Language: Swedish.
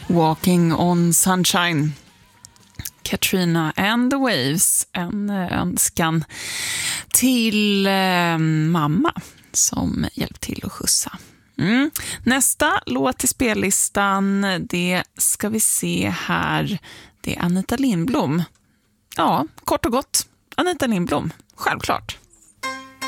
Walking on Sunshine. Katrina and the Waves. En önskan till mamma som hjälpt till att skjutsa. Nästa låt till spellistan, det ska vi se här. Det är Anita Lindblom. Ja, kort och gott. Anita Lindblom, självklart.